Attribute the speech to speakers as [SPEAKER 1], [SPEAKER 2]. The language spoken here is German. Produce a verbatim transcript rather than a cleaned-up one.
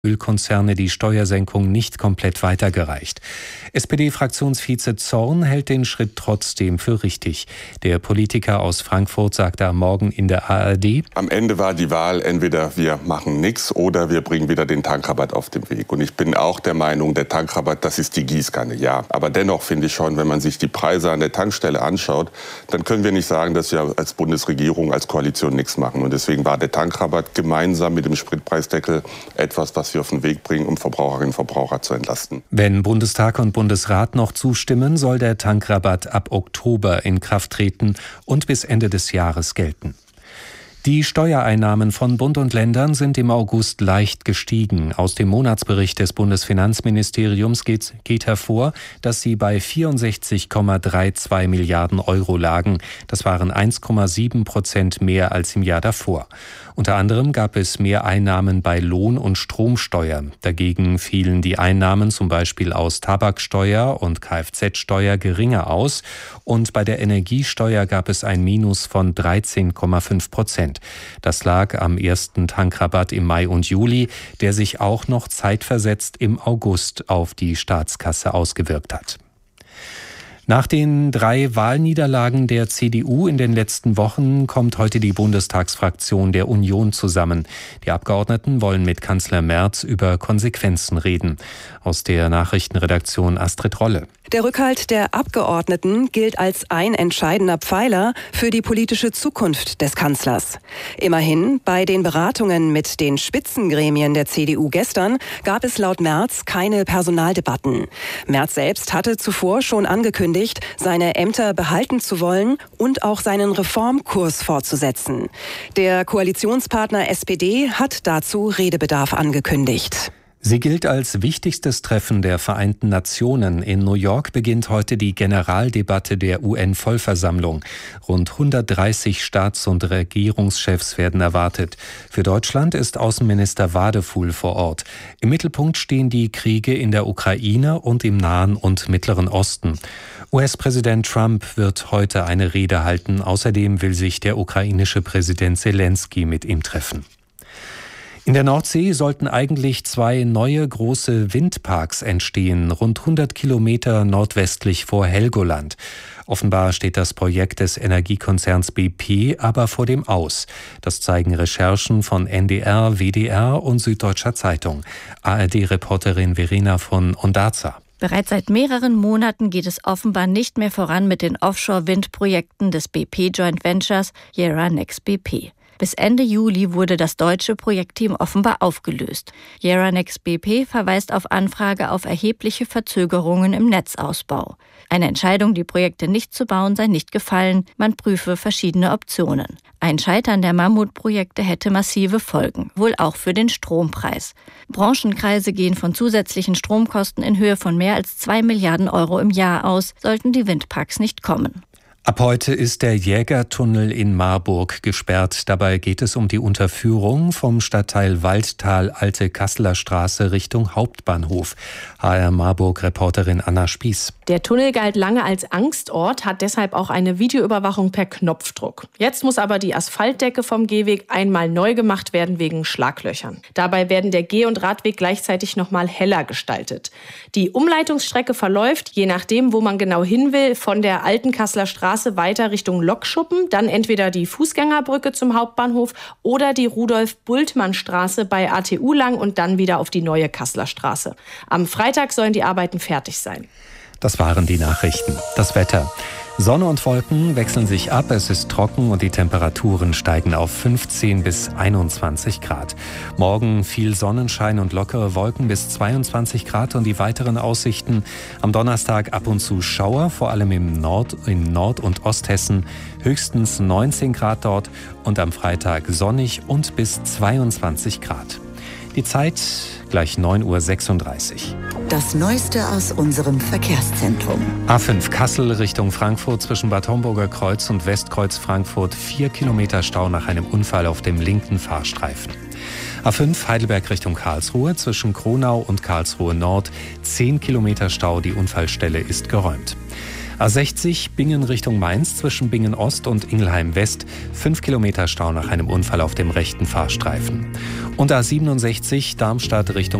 [SPEAKER 1] Ölkonzerne die Steuersenkung nicht komplett weitergereicht. S P D-Fraktionsvize Zorn hält den Schritt trotzdem für richtig. Der Politiker aus Frankfurt sagte am Morgen in der A R D:
[SPEAKER 2] Am Ende war die Wahl, entweder wir machen nichts oder wir bringen wieder den Tankrabatt auf den Weg. Und ich bin auch der Meinung, der Tankrabatt, das ist die Gießkanne, ja. Aber dennoch finde ich schon, wenn man sich die Preise an der Tankstelle anschaut, dann können wir nicht sagen, dass wir als Bundesregierung, als Koalition nichts machen. Und deswegen war der Tankrabatt gemeinsam mit dem Spritpreisdeckel etwas, was wir auf den Weg bringen, um Verbraucherinnen und Verbraucher zu entlasten.
[SPEAKER 1] Wenn Bundestag und Bundesrat noch zustimmen, soll der Tankrabatt ab Oktober in Kraft treten und bis Ende des Jahres gelten. Die Steuereinnahmen von Bund und Ländern sind im August leicht gestiegen. Aus dem Monatsbericht des Bundesfinanzministeriums geht, geht hervor, dass sie bei vierundsechzig Komma zweiunddreißig Milliarden Euro lagen. Das waren eins Komma sieben Prozent mehr als im Jahr davor. Unter anderem gab es mehr Einnahmen bei Lohn- und Stromsteuer. Dagegen fielen die Einnahmen zum Beispiel aus Tabaksteuer und Kfz-Steuer geringer aus. Und bei der Energiesteuer gab es ein Minus von dreizehn Komma fünf Prozent. Das lag am ersten Tankrabatt im Mai und Juli, der sich auch noch zeitversetzt im August auf die Staatskasse ausgewirkt hat. Nach den drei Wahlniederlagen der C D U in den letzten Wochen kommt heute die Bundestagsfraktion der Union zusammen. Die Abgeordneten wollen mit Kanzler Merz über Konsequenzen reden. Aus der Nachrichtenredaktion Astrid Rolle.
[SPEAKER 3] Der Rückhalt der Abgeordneten gilt als ein entscheidender Pfeiler für die politische Zukunft des Kanzlers. Immerhin, bei den Beratungen mit den Spitzengremien der C D U gestern gab es laut Merz keine Personaldebatten. Merz selbst hatte zuvor schon angekündigt, seine Ämter behalten zu wollen und auch seinen Reformkurs fortzusetzen. Der Koalitionspartner S P D hat dazu Redebedarf angekündigt.
[SPEAKER 1] Sie gilt als wichtigstes Treffen der Vereinten Nationen. In New York beginnt heute die Generaldebatte der U N-Vollversammlung. Rund hundertdreißig Staats- und Regierungschefs werden erwartet. Für Deutschland ist Außenminister Wadefuhl vor Ort. Im Mittelpunkt stehen die Kriege in der Ukraine und im Nahen und Mittleren Osten. U S-Präsident Trump wird heute eine Rede halten. Außerdem will sich der ukrainische Präsident Zelensky mit ihm treffen. In der Nordsee sollten eigentlich zwei neue große Windparks entstehen, rund hundert Kilometer nordwestlich vor Helgoland. Offenbar steht das Projekt des Energiekonzerns B P aber vor dem Aus. Das zeigen Recherchen von N D R, W D R und Süddeutscher Zeitung. A R D-Reporterin Verena von Ondarza.
[SPEAKER 4] Bereits seit mehreren Monaten geht es offenbar nicht mehr voran mit den Offshore-Windprojekten des B P Joint Ventures Yara Nex B P. Bis Ende Juli wurde das deutsche Projektteam offenbar aufgelöst. Yara Nex B P verweist auf Anfrage auf erhebliche Verzögerungen im Netzausbau. Eine Entscheidung, die Projekte nicht zu bauen, sei nicht gefallen. Man prüfe verschiedene Optionen. Ein Scheitern der Mammutprojekte hätte massive Folgen, wohl auch für den Strompreis. Branchenkreise gehen von zusätzlichen Stromkosten in Höhe von mehr als zwei Milliarden Euro im Jahr aus, sollten die Windparks nicht kommen.
[SPEAKER 1] Ab heute ist der Jägertunnel in Marburg gesperrt. Dabei geht es um die Unterführung vom Stadtteil Waldtal Alte Kasseler Straße Richtung Hauptbahnhof. H R Marburg-Reporterin Anna Spieß.
[SPEAKER 5] Der Tunnel galt lange als Angstort, hat deshalb auch eine Videoüberwachung per Knopfdruck. Jetzt muss aber die Asphaltdecke vom Gehweg einmal neu gemacht werden wegen Schlaglöchern. Dabei werden der Geh- und Radweg gleichzeitig nochmal heller gestaltet. Die Umleitungsstrecke verläuft, je nachdem, wo man genau hin will, von der Alten Kasseler Straße weiter Richtung Lokschuppen, dann entweder die Fußgängerbrücke zum Hauptbahnhof oder die Rudolf-Bultmann-Straße bei A T U lang und dann wieder auf die neue Kasseler Straße. Am Freitag sollen die Arbeiten fertig sein.
[SPEAKER 1] Das waren die Nachrichten. Das Wetter. Sonne und Wolken wechseln sich ab, es ist trocken und die Temperaturen steigen auf fünfzehn bis einundzwanzig Grad. Morgen viel Sonnenschein und lockere Wolken bis zweiundzwanzig Grad und die weiteren Aussichten. Am Donnerstag ab und zu Schauer, vor allem im Nord-, in Nord- und Osthessen, höchstens neunzehn Grad dort und am Freitag sonnig und bis zweiundzwanzig Grad. Die Zeit gleich neun Uhr sechsunddreißig.
[SPEAKER 6] Das Neueste aus unserem Verkehrszentrum.
[SPEAKER 1] A fünf Kassel Richtung Frankfurt zwischen Bad Homburger Kreuz und Westkreuz Frankfurt. Vier Kilometer Stau nach einem Unfall auf dem linken Fahrstreifen. A fünf Heidelberg Richtung Karlsruhe zwischen Kronau und Karlsruhe Nord. Zehn Kilometer Stau, die Unfallstelle ist geräumt. A sechzig Bingen Richtung Mainz zwischen Bingen Ost und Ingelheim West. Fünf Kilometer Stau nach einem Unfall auf dem rechten Fahrstreifen. Und A siebenundsechzig Darmstadt Richtung